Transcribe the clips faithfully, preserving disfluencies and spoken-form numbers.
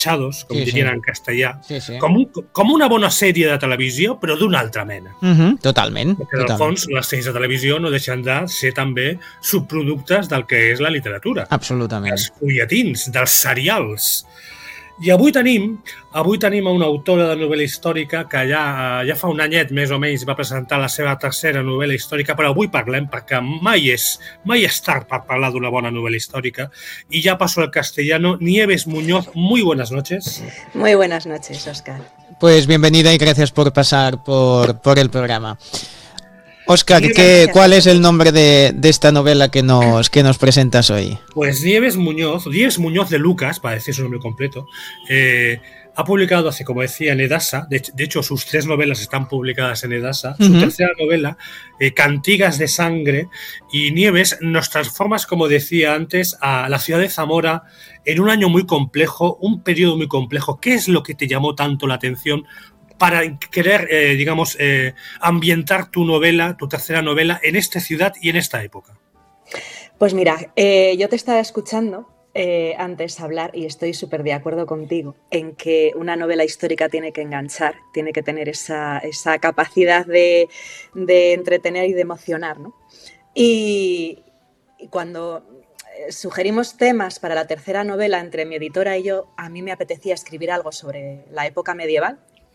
com sí, dirien sí. en castellà, sí, sí. com, un, com una bona sèrie de televisió, però d'una altra mena. Uh-huh, totalment. Perquè, en el totalment. fons, les sèries de televisió no deixen de ser també subproductes del que és la literatura. Absolutament. Dels fulletins, dels serials. I avui tenim, avui tenim una autora de novel·la històrica que ja, ja fa un anyet més o menys va presentar la seva tercera novel·la històrica, però avui parlem perquè mai és, mai és tard per parlar d'una bona novel·la històrica. Y ya paso al castellano. Nieves Muñoz, muy buenas noches. Muy buenas noches, Óscar. Pues bienvenida y gracias por pasar por, por el programa. Óscar, ¿qué, ¿cuál es el nombre de, de esta novela que nos, que nos presentas hoy? Pues Nieves Muñoz, Nieves Muñoz de Lucas, para decir su nombre completo, eh, ha publicado hace, como decía, en Edasa, de, de hecho sus tres novelas están publicadas en Edasa, su uh-huh. tercera novela, eh, Cantigas de Sangre, y Nieves nos transformas, como decía antes, a la ciudad de Zamora en un año muy complejo, un periodo muy complejo. ¿Qué es lo que te llamó tanto la atención para querer, eh, digamos, eh, ambientar tu novela, tu tercera novela, en esta ciudad y en esta época? Pues mira, eh, yo te estaba escuchando eh, antes hablar y estoy súper de acuerdo contigo en que una novela histórica tiene que enganchar, tiene que tener esa, esa capacidad de, de entretener y de emocionar, ¿no? Y, y cuando sugerimos temas para la tercera novela entre mi editora y yo, a mí me apetecía escribir algo sobre la época medieval.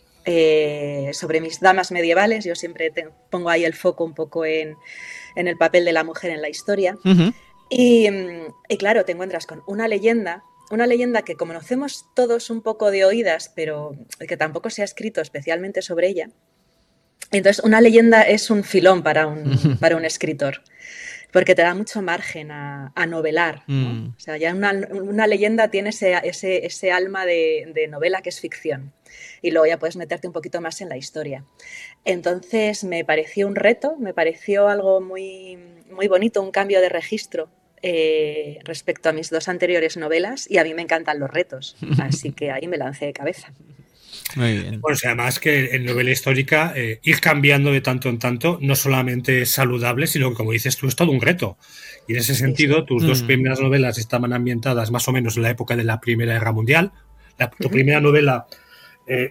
Eh, sobre mis damas medievales, yo siempre te pongo ahí el foco un poco en, en el papel de la mujer en la historia. Uh-huh. y, y claro, te encuentras con una leyenda, una leyenda que conocemos todos un poco de oídas, pero que tampoco se ha escrito especialmente sobre ella. Entonces, una leyenda es un filón para un, uh-huh. para un escritor, porque te da mucho margen a, a novelar, ¿no? Mm. O sea, ya una, una leyenda tiene ese, ese, ese alma de, de novela que es ficción. Y luego ya puedes meterte un poquito más en la historia. Entonces me pareció un reto, me pareció algo muy, muy bonito, un cambio de registro eh, respecto a mis dos anteriores novelas, y a mí me encantan los retos, así que ahí me lancé de cabeza. Muy bien. Pues además que en novela histórica eh, ir cambiando de tanto en tanto no solamente es saludable, sino que, como dices tú, es todo un reto. Y en ese sentido, tus mm. dos primeras novelas estaban ambientadas más o menos en la época de la Primera Guerra Mundial. La, tu primera novela, eh,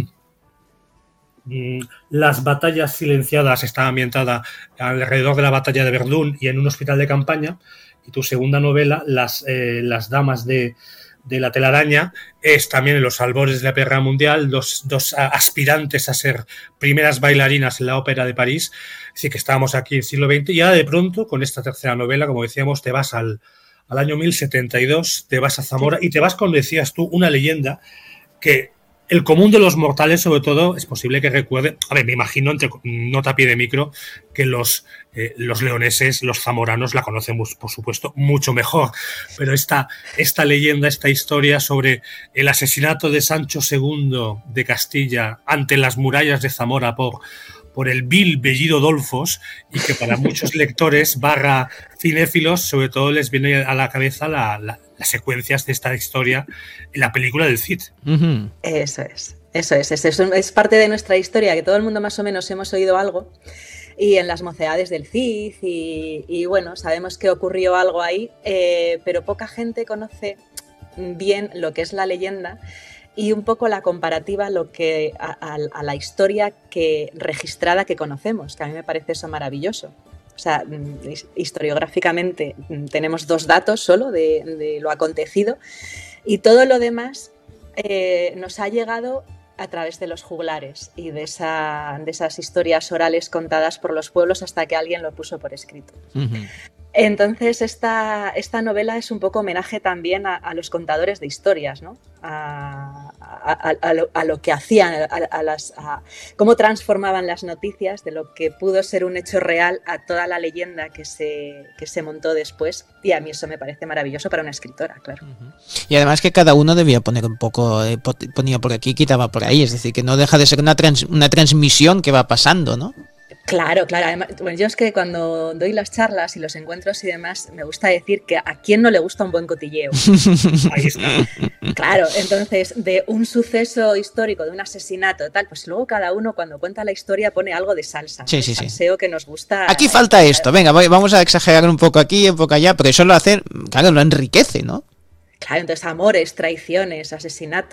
Las batallas silenciadas, está ambientada alrededor de la batalla de Verdún y en un hospital de campaña. Y tu segunda novela, Las, eh, las damas de... de la telaraña, es también en los albores de la Guerra Mundial, dos, dos aspirantes a ser primeras bailarinas en la Ópera de París. Así que estábamos aquí en el siglo veinte y ahora de pronto, con esta tercera novela, como decíamos, te vas al, al año mil setenta y dos, te vas a Zamora y te vas con, decías tú, una leyenda que el común de los mortales, sobre todo, es posible que recuerde, a ver, me imagino, entre nota a pie de micro, que los, eh, los leoneses, los zamoranos la conocen, por supuesto, mucho mejor. Pero esta, esta leyenda, esta historia sobre el asesinato de Sancho segundo de Castilla ante las murallas de Zamora por, por el vil Bellido Dolfos, y que para muchos lectores barra cinéfilos, sobre todo les viene a la cabeza la... la las secuencias de esta historia en la película del Cid. Uh-huh. Eso es, eso es, eso es, es parte de nuestra historia, que todo el mundo más o menos hemos oído algo, y en las mocedades del Cid, y, y bueno, sabemos que ocurrió algo ahí, eh, pero poca gente conoce bien lo que es la leyenda y un poco la comparativa lo que, a, a, a la historia que, registrada que conocemos, que a mí me parece eso maravilloso. O sea, historiográficamente tenemos dos datos solo de, de lo acontecido, y todo lo demás eh, nos ha llegado a través de los juglares y de, esa, de esas historias orales contadas por los pueblos hasta que alguien lo puso por escrito. Uh-huh. Entonces esta, esta novela es un poco homenaje también a, a los contadores de historias, ¿no? A, a, a, lo, a lo que hacían, a, a las, a cómo transformaban las noticias de lo que pudo ser un hecho real a toda la leyenda que se, que se montó después, y a mí eso me parece maravilloso para una escritora, claro. Uh-huh. Y además que cada uno debía poner un poco, eh, ponía por aquí, quitaba por ahí, es decir, que no deja de ser una, trans, una transmisión que va pasando, ¿no? Claro, claro. Además, bueno, yo es que cuando doy las charlas y los encuentros y demás, me gusta decir que a quién no le gusta un buen cotilleo. Ahí está. Claro, entonces, de un suceso histórico, de un asesinato, tal, pues luego cada uno cuando cuenta la historia pone algo de salsa. Sí, sí, sí. Salseo que nos gusta. Aquí falta esto, venga, vamos a exagerar un poco aquí, un poco allá, pero eso lo hace, claro, lo enriquece, ¿no? Claro, entonces amores, traiciones, asesinatos.